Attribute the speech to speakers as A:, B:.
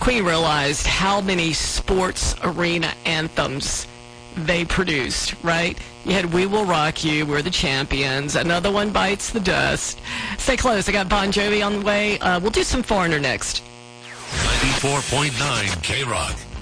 A: Queen realized how many sports arena anthems they produced, right? You had We Will Rock You, We're the Champions, Another One Bites the Dust. Stay close. I got Bon Jovi on the way. We'll do some Foreigner next.
B: 94.9 K-Rock.